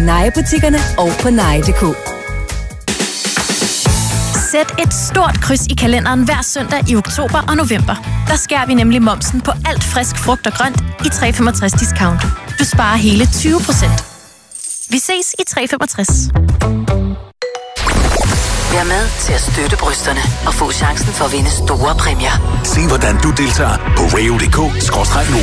Neje-butikkerne og på neje.dk. Sæt et stort kryds i kalenderen hver søndag i oktober og november. Der skærer vi nemlig momsen på alt frisk frugt og grønt i 365 discount. Du sparer hele 20%. Vi ses i 365. Vær med til at støtte brysterne og få chancen for at vinde store præmier. Se hvordan du deltager på rayo.dk/Nova.